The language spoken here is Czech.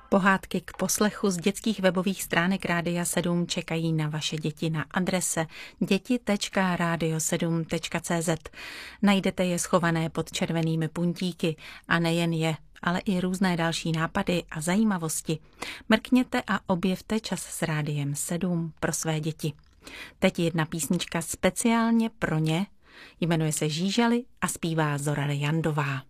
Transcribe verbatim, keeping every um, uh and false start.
Pohádky k poslechu z dětských webových stránek Rádia sedm čekají na vaše děti na adrese děti tečka radio sedm tečka cé zet. Najdete je schované pod červenými puntíky a nejen je, ale i různé další nápady a zajímavosti. Mrkněte a objevte Čas s Rádiem sedm pro své děti. Teď jedna písnička speciálně pro ně, jmenuje se Žížaly a zpívá Zora Jandová.